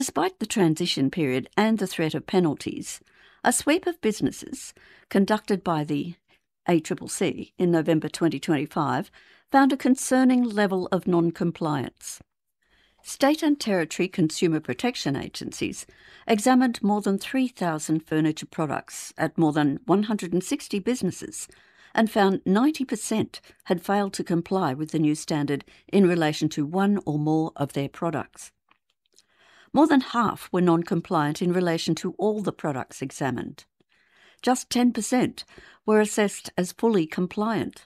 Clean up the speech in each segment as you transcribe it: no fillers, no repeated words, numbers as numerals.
Despite the transition period and the threat of penalties, a sweep of businesses conducted by the ACCC in November 2025 found a concerning level of non-compliance. State and territory consumer protection agencies examined more than 3,000 furniture products at more than 160 businesses and found 90% had failed to comply with the new standard in relation to one or more of their products. More than half were non-compliant in relation to all the products examined. Just 10% were assessed as fully compliant.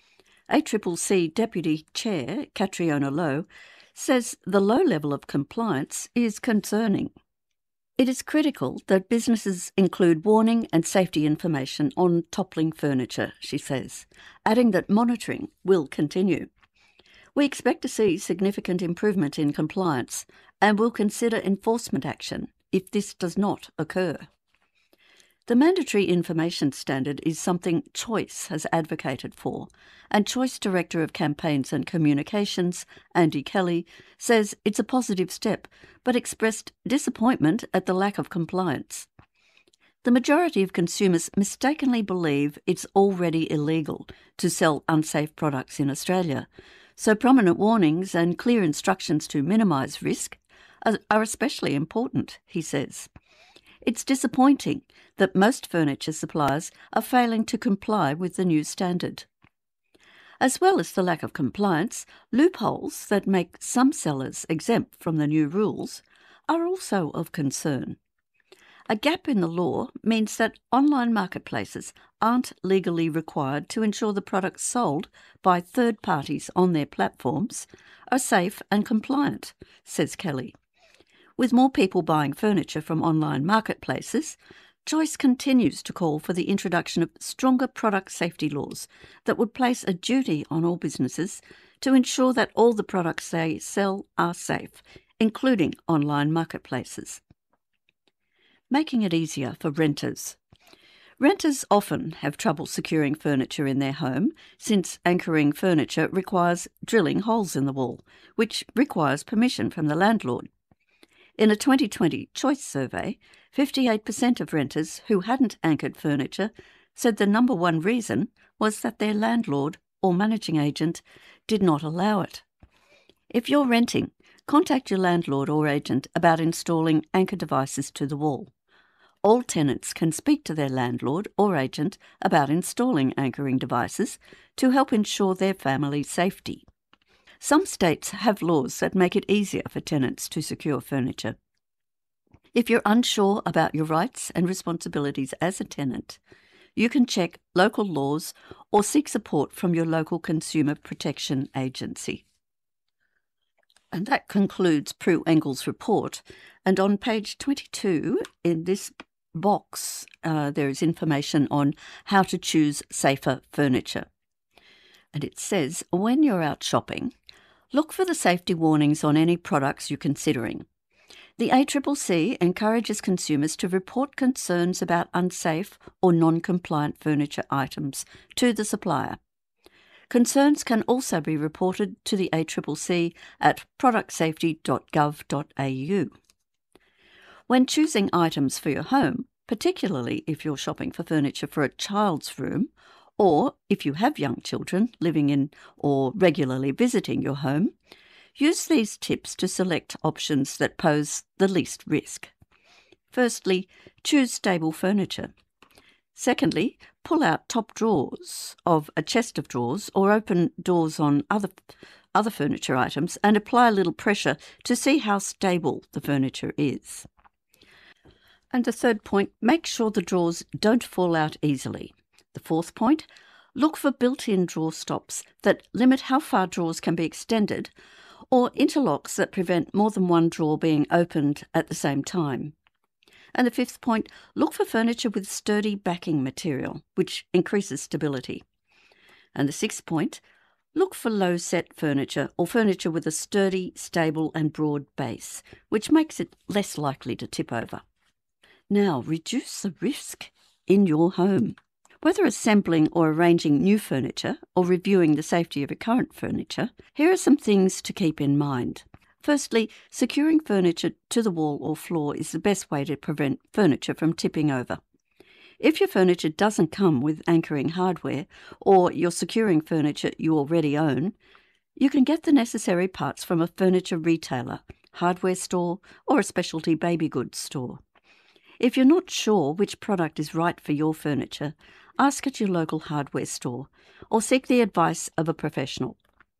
ACCC Deputy Chair Catriona Lowe says the low level of compliance is concerning. It is critical that businesses include warning and safety information on toppling furniture, she says, adding that monitoring will continue. We expect to see significant improvement in compliance and will consider enforcement action if this does not occur. The mandatory information standard is something Choice has advocated for, and Choice Director of Campaigns and Communications, Andy Kelly, says it's a positive step, but expressed disappointment at the lack of compliance. The majority of consumers mistakenly believe it's already illegal to sell unsafe products in Australia, so prominent warnings and clear instructions to minimise risk are especially important, he says. It's disappointing that most furniture suppliers are failing to comply with the new standard. As well as the lack of compliance, loopholes that make some sellers exempt from the new rules are also of concern. A gap in the law means that online marketplaces aren't legally required to ensure the products sold by third parties on their platforms are safe and compliant, says Kelly. With more people buying furniture from online marketplaces, Choice continues to call for the introduction of stronger product safety laws that would place a duty on all businesses to ensure that all the products they sell are safe, including online marketplaces. Making it easier for renters. Renters often have trouble securing furniture in their home since anchoring furniture requires drilling holes in the wall, which requires permission from the landlord. In a 2020 Choice survey, 58% of renters who hadn't anchored furniture said the number one reason was that their landlord or managing agent did not allow it. If you're renting, contact your landlord or agent about installing anchor devices to the wall. All tenants can speak to their landlord or agent about installing anchoring devices to help ensure their family's safety. Some states have laws that make it easier for tenants to secure furniture. If you're unsure about your rights and responsibilities as a tenant, you can check local laws or seek support from your local consumer protection agency. And that concludes Prue Engel's report. And on page 22 in this box, there is information on how to choose safer furniture. And it says, when you're out shopping, look for the safety warnings on any products you're considering. The ACCC encourages consumers to report concerns about unsafe or non-compliant furniture items to the supplier. Concerns can also be reported to the ACCC at productsafety.gov.au. When choosing items for your home, particularly if you're shopping for furniture for a child's room, or if you have young children living in or regularly visiting your home, use these tips to select options that pose the least risk. Firstly, choose stable furniture. Secondly, pull out top drawers of a chest of drawers or open doors on other furniture items and apply a little pressure to see how stable the furniture is. And the third point, make sure the drawers don't fall out easily. The fourth point, look for built-in drawer stops that limit how far drawers can be extended or interlocks that prevent more than one drawer being opened at the same time. And the fifth point, look for furniture with sturdy backing material, which increases stability. And the sixth point, look for low-set furniture or furniture with a sturdy, stable and broad base, which makes it less likely to tip over. Now, reduce the risk in your home. Whether assembling or arranging new furniture or reviewing the safety of your current furniture, here are some things to keep in mind. Firstly, securing furniture to the wall or floor is the best way to prevent furniture from tipping over. If your furniture doesn't come with anchoring hardware, or you're securing furniture you already own, you can get the necessary parts from a furniture retailer, hardware store, or a specialty baby goods store. If you're not sure which product is right for your furniture, ask at your local hardware store or seek the advice of a professional.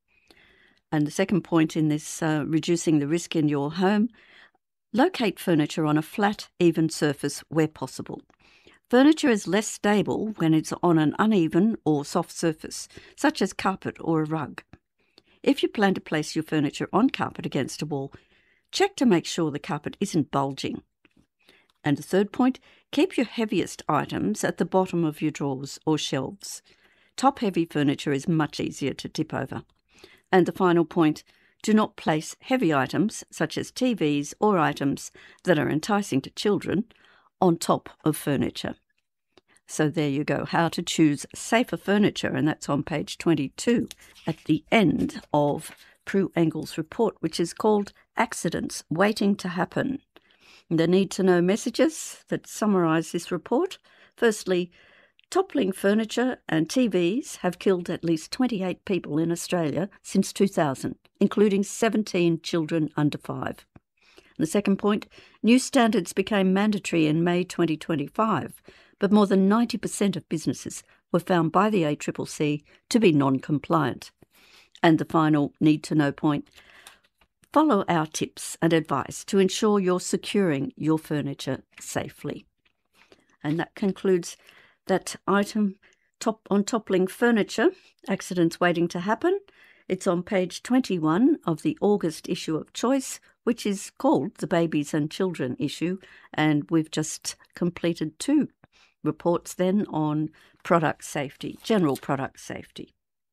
And the second point in this reducing the risk in your home, locate furniture on a flat, even surface where possible. Furniture is less stable when it's on an uneven or soft surface, such as carpet or a rug. If you plan to place your furniture on carpet against a wall, check to make sure the carpet isn't bulging. And the third point, keep your heaviest items at the bottom of your drawers or shelves. Top-heavy furniture is much easier to tip over. And the final point, do not place heavy items, such as TVs or items that are enticing to children, on top of furniture. So there you go, how to choose safer furniture, and that's on page 22 at the end of Prue Engel's report, which is called Accidents Waiting to Happen. The need-to-know messages that summarise this report. Firstly, toppling furniture and TVs have killed at least 28 people in Australia since 2000, including 17 children under 5. The second point, new standards became mandatory in May 2025, but more than 90% of businesses were found by the ACCC to be non-compliant. And the final need-to-know point, follow our tips and advice to ensure you're securing your furniture safely. And that concludes that item on toppling furniture, accidents waiting to happen. It's on page 21 of the August issue of Choice, which is called the Babies and Children issue, and we've just completed 2 reports then on product safety, general product safety.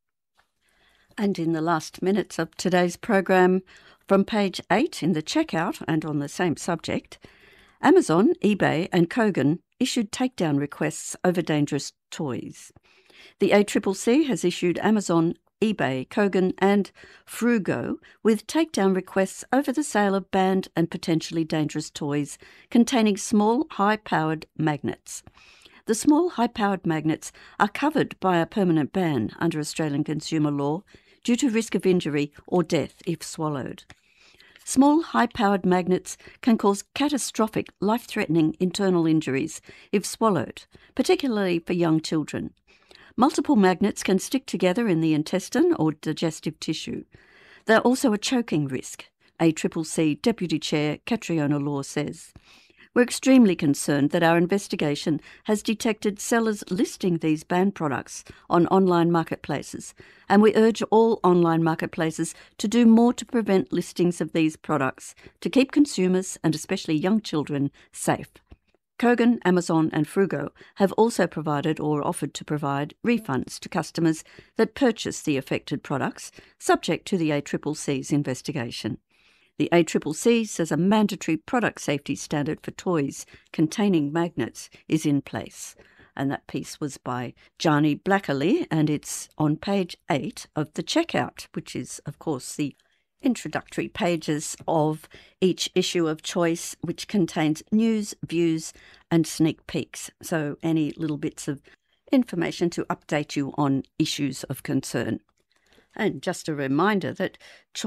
And in the last minutes of today's program, from page 8 in the checkout and on the same subject, Amazon, eBay and Kogan issued takedown requests over dangerous toys. The ACCC has issued Amazon, eBay, Kogan and Fruugo with takedown requests over the sale of banned and potentially dangerous toys containing small, high-powered magnets. The small, high-powered magnets are covered by a permanent ban under Australian consumer law due to risk of injury or death if swallowed. Small, high-powered magnets can cause catastrophic, life-threatening internal injuries if swallowed, particularly for young children. Multiple magnets can stick together in the intestine or digestive tissue. They're also a choking risk, ACCC Deputy Chair Catriona Law says. We're extremely concerned that our investigation has detected sellers listing these banned products on online marketplaces, and we urge all online marketplaces to do more to prevent listings of these products to keep consumers, and especially young children, safe. Kogan, Amazon and Fruugo have also provided or offered to provide refunds to customers that purchase the affected products, subject to the ACCC's investigation. The ACCC says a mandatory product safety standard for toys containing magnets is in place. And that piece was by Jani Blackerley, and it's on page 8 of the checkout, which is, of course, the introductory pages of each issue of Choice, which contains news, views and sneak peeks. So any little bits of information to update you on issues of concern. And just a reminder that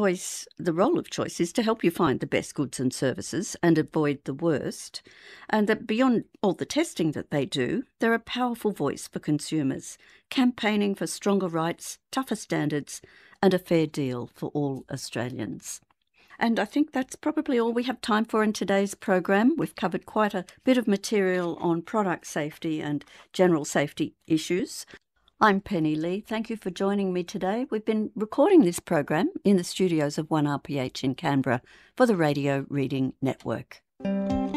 the role of Choice is to help you find the best goods and services and avoid the worst, and that beyond all the testing that they do, they're a powerful voice for consumers, campaigning for stronger rights, tougher standards, and a fair deal for all Australians. And I think that's probably all we have time for in today's program. We've covered quite a bit of material on product safety and general safety issues. I'm Penny Lee. Thank you for joining me today. We've been recording this program in the studios of 1RPH in Canberra for the Radio Reading Network.